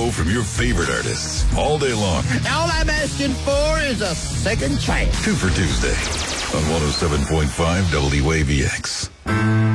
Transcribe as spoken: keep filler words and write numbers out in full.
info from your favorite artists all day long. All I'm asking for is a second chance. Two for Tuesday on one oh seven point five W A V X.